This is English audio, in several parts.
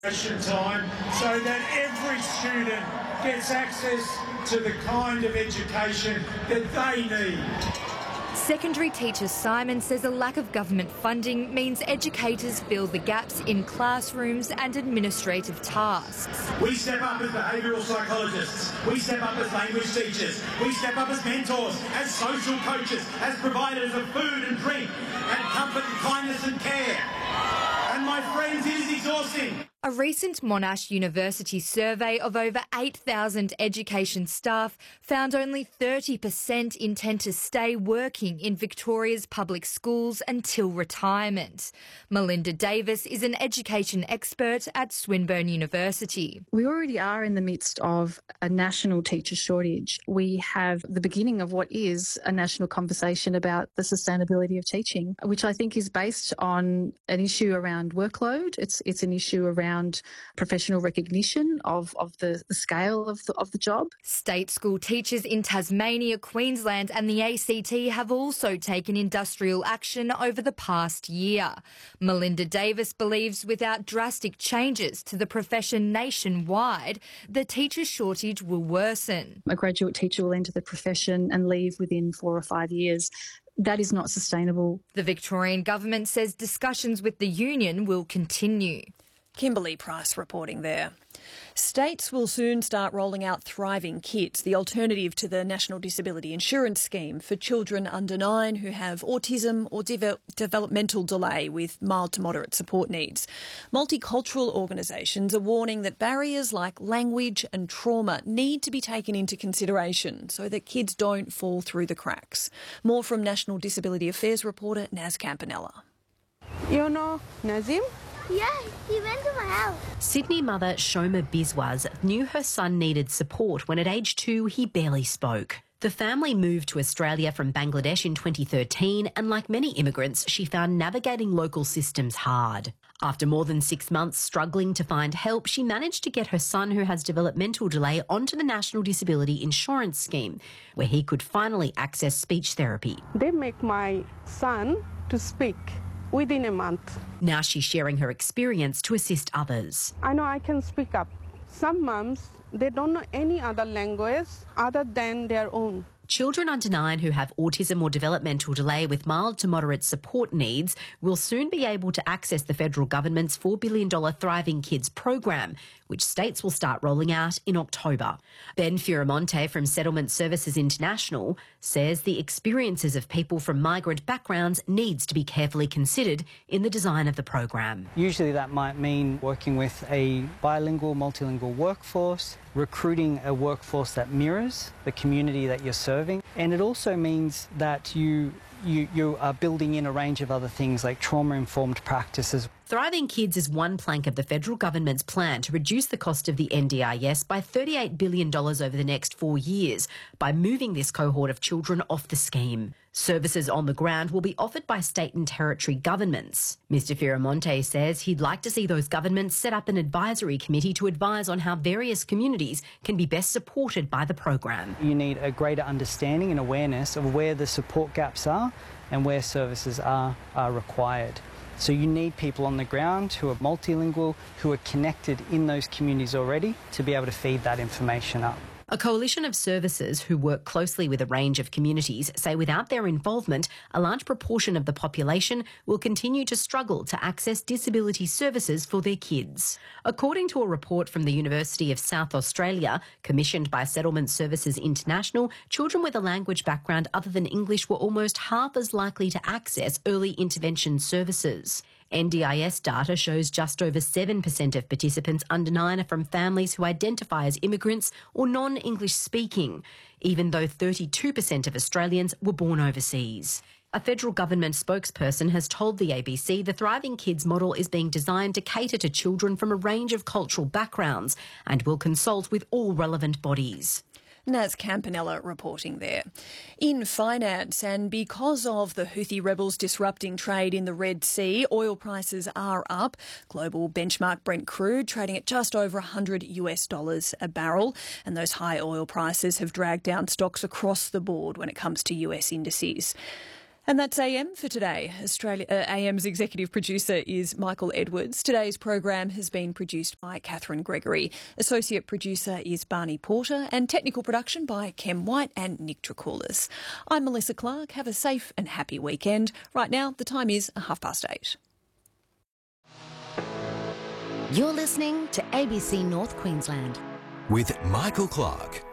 time so that every student gets access to the kind of education that they need. Secondary teacher Simon says a lack of government funding means educators fill the gaps in classrooms and administrative tasks. We step up as behavioural psychologists, we step up as language teachers, we step up as mentors, as social coaches, as providers of food and drink and comfort and kindness and care. And my friends, it is exhausting. A recent Monash University survey of over 8,000 education staff found only 30% intend to stay working in Victoria's public schools until retirement. Melinda Davis is an education expert at Swinburne University. We already are in the midst of a national teacher shortage. We have the beginning of what is a national conversation about the sustainability of teaching, which I think is based on an issue around workload. It's an issue around professional recognition of the scale of the job. State school teachers in Tasmania, Queensland and the ACT have also taken industrial action over the past year. Melinda Davis believes without drastic changes to the profession nationwide, the teacher shortage will worsen. A graduate teacher will enter the profession and leave within 4 or 5 years. That is not sustainable. The Victorian government says discussions with the union will continue. Kimberly Price reporting there. States will soon start rolling out Thriving Kids, the alternative to the National Disability Insurance Scheme for children under 9 who have autism or developmental delay with mild to moderate support needs. Multicultural organisations are warning that barriers like language and trauma need to be taken into consideration so that kids don't fall through the cracks. More from National Disability Affairs reporter Naz Campanella. You know Nazim? Yeah, he went to my house. Sydney mother Shoma Biswas knew her son needed support when at age 2 he barely spoke. The family moved to Australia from Bangladesh in 2013 and like many immigrants, she found navigating local systems hard. After more than 6 months struggling to find help, she managed to get her son who has developmental delay onto the National Disability Insurance Scheme, where he could finally access speech therapy. They make my son to speak within a month. Now she's sharing her experience to assist others. I know I can speak up. Some mums, they don't know any other language other than their own. Children under 9 who have autism or developmental delay with mild to moderate support needs will soon be able to access the federal government's $4 billion Thriving Kids program, which states will start rolling out in October. Ben Firamonte from Settlement Services International says the experiences of people from migrant backgrounds needs to be carefully considered in the design of the program. Usually that might mean working with a bilingual, multilingual workforce, recruiting a workforce that mirrors the community that you're serving. And it also means that you are building in a range of other things like trauma-informed practices. Thriving Kids is one plank of the federal government's plan to reduce the cost of the NDIS by $38 billion over the next 4 years by moving this cohort of children off the scheme. Services on the ground will be offered by state and territory governments. Mr Firamonte says he'd like to see those governments set up an advisory committee to advise on how various communities can be best supported by the program. You need a greater understanding and awareness of where the support gaps are and where services are required. So you need people on the ground who are multilingual, who are connected in those communities already to be able to feed that information up. A coalition of services who work closely with a range of communities say without their involvement, a large proportion of the population will continue to struggle to access disability services for their kids. According to a report from the University of South Australia, commissioned by Settlement Services International, children with a language background other than English were almost half as likely to access early intervention services. NDIS data shows just over 7% of participants under 9 are from families who identify as immigrants or non-English speaking, even though 32% of Australians were born overseas. A federal government spokesperson has told the ABC the Thriving Kids model is being designed to cater to children from a range of cultural backgrounds and will consult with all relevant bodies. Naz Campanella reporting there. In finance, and because of the Houthi rebels disrupting trade in the Red Sea, oil prices are up. Global benchmark Brent crude trading at just over $100 a barrel. And those high oil prices have dragged down stocks across the board when it comes to US indices. And that's AM for today. AM's executive producer is Michael Edwards. Today's program has been produced by Catherine Gregory. Associate producer is Barney Porter, and technical production by Kem White and Nick Dracoulis. I'm Melissa Clark. Have a safe and happy weekend. Right now, the time is 8:30. You're listening to ABC North Queensland with Michael Clark.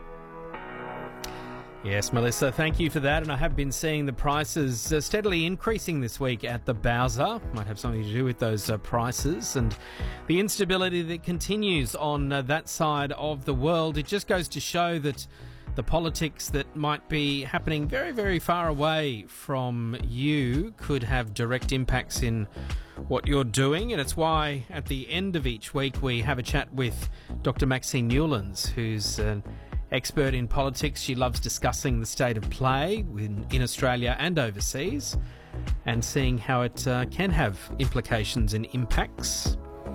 Yes, Melissa, thank you for that. And I have been seeing the prices steadily increasing this week at the Bowser. Might have something to do with those prices and the instability that continues on that side of the world. It just goes to show that the politics that might be happening very, very far away from you could have direct impacts in what you're doing. And it's why at the end of each week we have a chat with Dr. Maxine Newlands, who's an expert in politics. She loves discussing the state of play in Australia and overseas and seeing how it can have implications and impacts.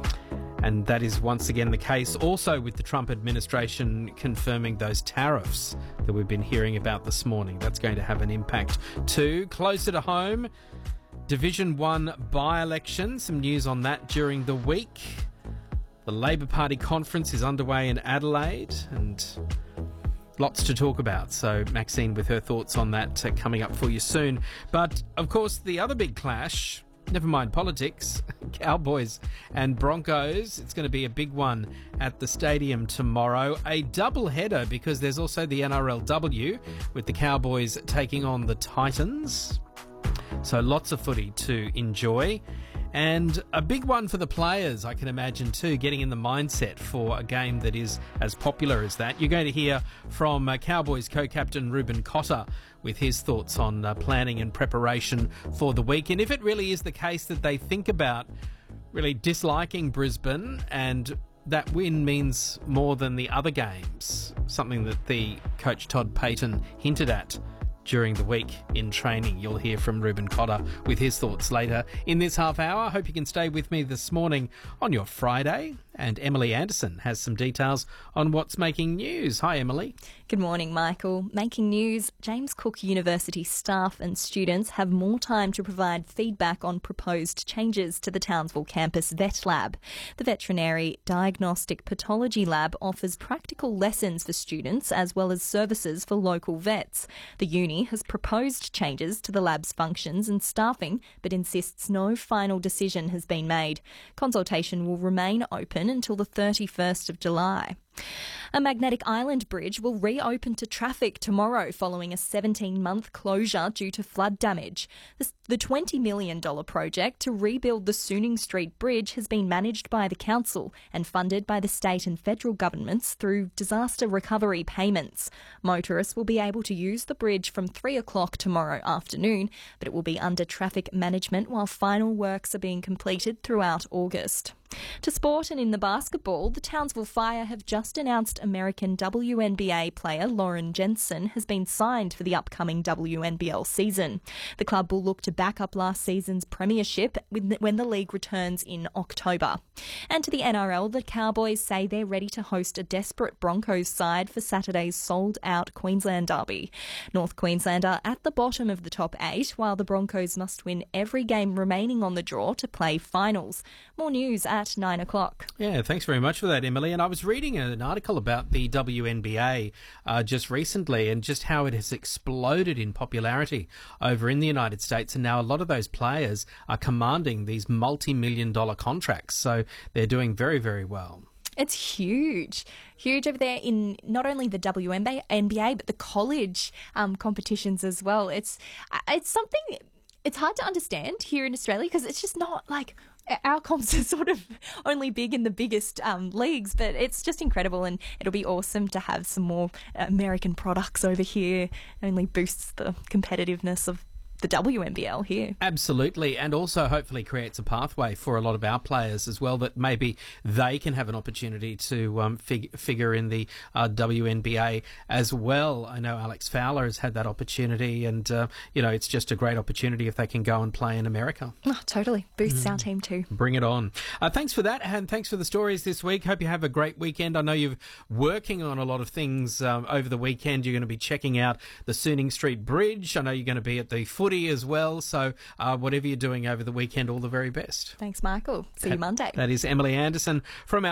And that is once again the case also with the Trump administration confirming those tariffs that we've been hearing about this morning. That's going to have an impact too. Closer to home, Division 1 by-election. Some news on that during the week. The Labor Party conference is underway in Adelaide and lots to talk about. So Maxine with her thoughts on that coming up for you soon. But of course, the other big clash, never mind politics, Cowboys and Broncos. It's going to be a big one at the stadium tomorrow. A double header because there's also the NRLW with the Cowboys taking on the Titans. So lots of footy to enjoy. And a big one for the players, I can imagine too, getting in the mindset for a game that is as popular as that. You're going to hear from Cowboys co-captain Reuben Cotter with his thoughts on planning and preparation for the week. And if it really is the case that they think about really disliking Brisbane and that win means more than the other games, something that the coach Todd Payten hinted at during the week in training. You'll hear from Reuben Cotter with his thoughts later in this half hour. I hope you can stay with me this morning on your Friday. And Emily Anderson has some details on what's making news. Hi, Emily. Good morning, Michael. Making news, James Cook University staff and students have more time to provide feedback on proposed changes to the Townsville campus vet lab. The Veterinary Diagnostic Pathology Lab offers practical lessons for students as well as services for local vets. The uni has proposed changes to the lab's functions and staffing, but insists no final decision has been made. Consultation will remain open until the 31st of July. A Magnetic Island bridge will reopen to traffic tomorrow following a 17-month closure due to flood damage. The $20 million project to rebuild the Suning Street Bridge has been managed by the council and funded by the state and federal governments through disaster recovery payments. Motorists will be able to use the bridge from 3 o'clock tomorrow afternoon, but it will be under traffic management while final works are being completed throughout August. To sport and in the basketball, the Townsville Fire have just announced American WNBA player Lauren Jensen has been signed for the upcoming WNBL season. The club will look to back up last season's premiership when the league returns in October. And to the NRL, the Cowboys say they're ready to host a desperate Broncos side for Saturday's sold-out Queensland derby. North Queensland are at the bottom of the top 8, while the Broncos must win every game remaining on the draw to play finals. More news at 9 o'clock. Yeah, thanks very much for that, Emily. And I was reading an article about the WNBA just recently and just how it has exploded in popularity over in the United States. And now a lot of those players are commanding these multi-million-dollar contracts. So they're doing very, very well. It's huge over there in not only the WNBA, but the college competitions as well. It's something. It's hard to understand here in Australia because it's just not like our comps are sort of only big in the biggest leagues, but it's just incredible, and it'll be awesome to have some more American products over here. It only boosts the competitiveness of the WNBL here. Absolutely, and also hopefully creates a pathway for a lot of our players as well, that maybe they can have an opportunity to figure in the WNBA as well. I know Alex Fowler has had that opportunity, and it's just a great opportunity if they can go and play in America. Oh, totally. Boosts our team too. Bring it on. Thanks for that, and thanks for the stories this week. Hope you have a great weekend. I know you're working on a lot of things over the weekend. You're going to be checking out the Suning Street Bridge. I know you're going to be at the footy footy as well. So whatever you're doing over the weekend, all the very best. Thanks, Michael. See you Monday. That is Emily Anderson from our